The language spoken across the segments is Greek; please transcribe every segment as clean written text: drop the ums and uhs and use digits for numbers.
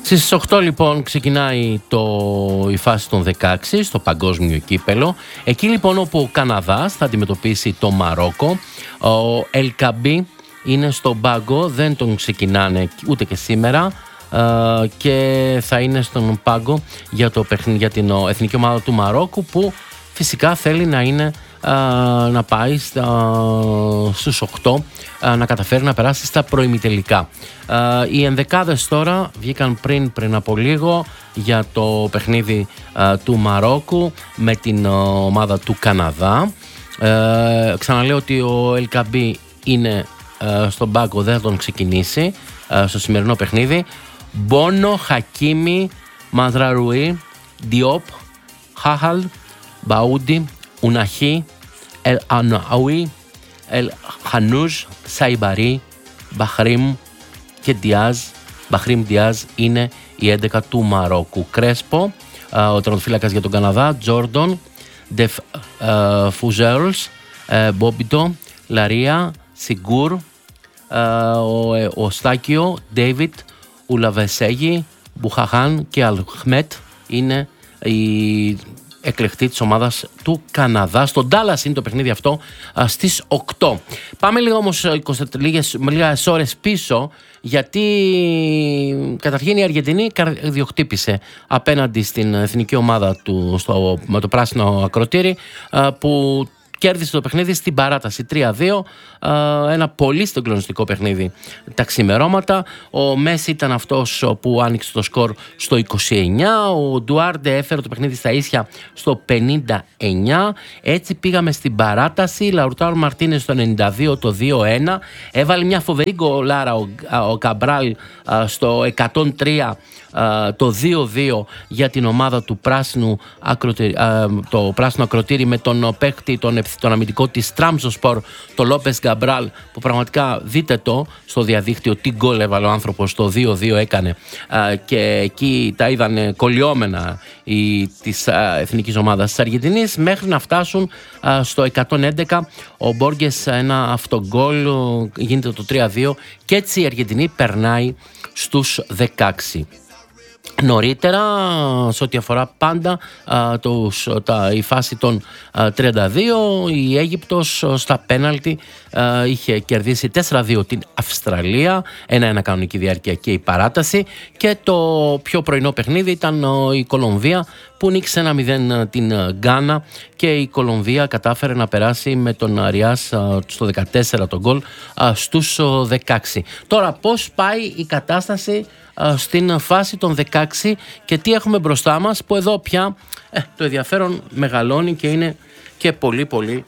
Στις 8 λοιπόν ξεκινάει η φάση των 16 στο παγκόσμιο κύπελο. Εκεί λοιπόν όπου ο Καναδάς θα αντιμετωπίσει το Μαρόκο, ο Ελκαμπή είναι στον πάγκο, δεν τον ξεκινάνε ούτε και σήμερα και θα είναι στον πάγκο για την εθνική ομάδα του Μαρόκου, που φυσικά θέλει να πάει στους 8, να καταφέρει να περάσει στα προημιτελικά. Οι ενδεκάδες τώρα βγήκαν πριν από λίγο για το παιχνίδι του Μαρόκου με την ομάδα του Καναδά. Ξαναλέω ότι ο Ελκαμπή είναι στον πάγκο, δεν θα τον ξεκινήσει στο σημερινό παιχνίδι. Μπόνο, Χακίμι, Μαζραρουί, Διόπ, Χάχαλ, Μπαούντι, Ουναχή, Ελ Αναούι, Ελ Χανούζ, Σαϊμπαρί, Μπαχρίμ και Διάζ. Μπαχρίμ Διάζ είναι η 11 του Μαρόκου. Κρέσπο, ο τερματοφύλακας για τον Καναδά, Τζόρντον, Ντεφ Φουζέρλς, Μπόμπιτο, Λαρία, Σιγκούρ, ο Στάκιο, Ντέιβιτ, Ουλαβεσέγι, Μπουχαχάν και Αλχμέτ είναι η εκλεκτή της ομάδας του Καναδά. Στο Ντάλλας είναι το παιχνίδι αυτό στις 8. Πάμε λίγο όμως λίγες ώρες πίσω, γιατί καταρχήν η Αργεντινή καρδιοχτύπησε απέναντι στην εθνική ομάδα με το πράσινο ακροτήρι, που κέρδισε το παιχνίδι στην παράταση 3-2. Ένα πολύ συγκλονιστικό παιχνίδι τα ξημερώματα. Ο Μέση ήταν αυτός που άνοιξε το σκορ στο 29. Ο Ντουάρντε έφερε το παιχνίδι στα ίσια στο 59. Έτσι πήγαμε στην παράταση. Λαουρτάρο Μαρτίνες στο 92 το 2-1. Έβαλε μια φοβερή γκολάρα ο Καμπράλ στο 103 το 2-2 για την ομάδα του πράσινου το πράσινο ακροτήρι, με τον παίκτη, τον αμυντικό της Τραμζοσπορ, το Λόπες Γκαμπράλ, που πραγματικά δείτε το στο διαδίκτυο τι γκολ έβαλε ο άνθρωπος, το 2-2 έκανε, και εκεί τα είδαν κολλιόμενα της εθνικής ομάδας της Αργεντινής, μέχρι να φτάσουν στο 111. Ο Μπόργκες ένα αυτογκόλ, γίνεται το 3-2 και έτσι η Αργεντινή περνάει στους 16. Νωρίτερα, σε ό,τι αφορά πάντα η φάση των 32, η Αίγυπτος στα πέναλτι είχε κερδίσει 4-2 την Αυστραλία, 1-1 κανονική διάρκεια και η παράταση, και το πιο πρωινό παιχνίδι ήταν η Κολομβία, που νίκησε 1-0 την Γκάνα, και η Κολομβία κατάφερε να περάσει με τον Αριάς στο 14 τον γκολ στους 16. Τώρα πώς πάει η κατάσταση στην φάση των 16 και τι έχουμε μπροστά μας, που εδώ πια το ενδιαφέρον μεγαλώνει και είναι και πολύ πολύ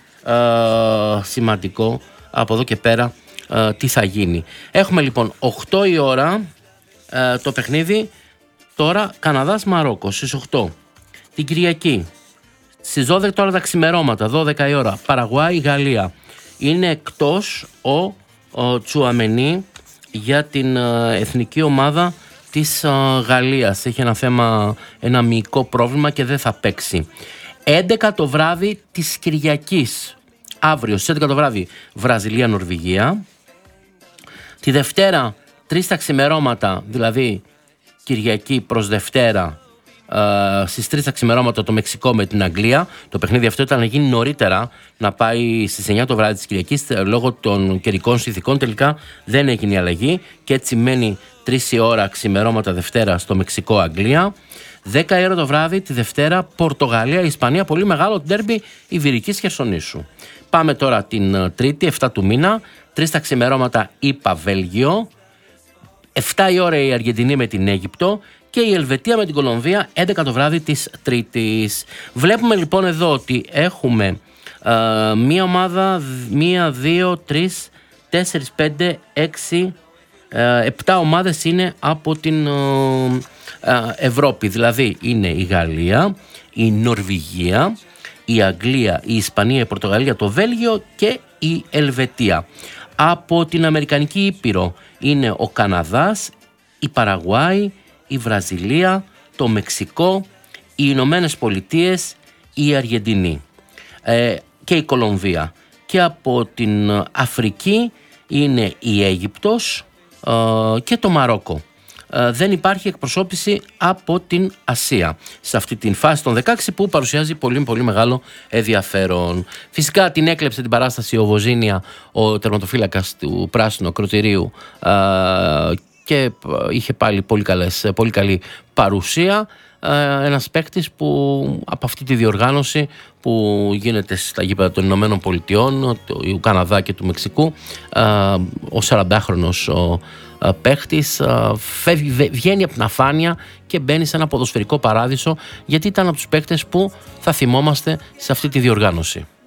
σημαντικό από εδώ και πέρα τι θα γίνει. Έχουμε λοιπόν 8 η ώρα το παιχνίδι τώρα, Καναδάς Μαρόκο στις 8. Την Κυριακή στις 12 τώρα τα ξημερώματα, 12 η ώρα, Παραγουάη Γαλλία. Είναι εκτός ο Τσουαμενί για την εθνική ομάδα της Γαλλίας. Έχει ένα μυϊκό πρόβλημα και δεν θα παίξει. 11 το βράδυ της Κυριακής, αύριο στις 11 το βράδυ, Βραζιλία-Νορβηγία. Τη Δευτέρα 3 τα ξημερώματα, δηλαδή Κυριακή προς Δευτέρα, στις 3 τα ξημερώματα το Μεξικό με την Αγγλία. Το παιχνίδι αυτό ήταν να γίνει νωρίτερα, να πάει στις 9 το βράδυ της Κυριακής, λόγω των καιρικών συνθηκών τελικά δεν έγινε η αλλαγή και έτσι μένει 3 η ώρα ξημερώματα Δευτέρα στο Μεξικό-Αγγλία. 10 η ώρα το βράδυ τη Δευτέρα Πορτογαλία-Ισπανία, πολύ μεγάλο ντέρμπι Ιβηρικής Χερσονήσου. Πάμε τώρα την Τρίτη 7 του μήνα, 3 τα ξημερώματα ΙΠΑ-Βέλγιο, 7 η ώρα η Αργεντινή με την Αίγυπτο και η Ελβετία με την Κολομβία 11 το βράδυ της Τρίτης. Βλέπουμε λοιπόν εδώ ότι έχουμε μία ομάδα, 1, 2, 3, 4, 5, 6, 7 ομάδες είναι από την Ευρώπη. Δηλαδή είναι η Γαλλία, η Νορβηγία, η Αγγλία, η Ισπανία, η Πορτογαλία, το Βέλγιο και η Ελβετία. Από την Αμερικανική Ήπειρο είναι ο Καναδάς, η Παραγουάη, η Βραζιλία, το Μεξικό, οι Ηνωμένες Πολιτείες, η Αργεντινή και η Κολομβία. Και από την Αφρική είναι η Αίγυπτος και το Μαρόκο. δεν υπάρχει εκπροσώπηση από την Ασία σε αυτή την φάση των 16 που παρουσιάζει πολύ πολύ μεγάλο ενδιαφέρον. Φυσικά την έκλεψε την παράσταση ο Βοζίνια, ο τερματοφύλακας του Πράσινου Ακροτηρίου, και είχε πάλι πολύ καλή παρουσία. Ένας παίκτης που από αυτή τη διοργάνωση που γίνεται στα γήπεδα των Ηνωμένων Πολιτειών, του Καναδά και του Μεξικού, ο 40χρονος παίκτης βγαίνει από την αφάνεια και μπαίνει σε ένα ποδοσφαιρικό παράδεισο, γιατί ήταν από τους παίκτες που θα θυμόμαστε σε αυτή τη διοργάνωση.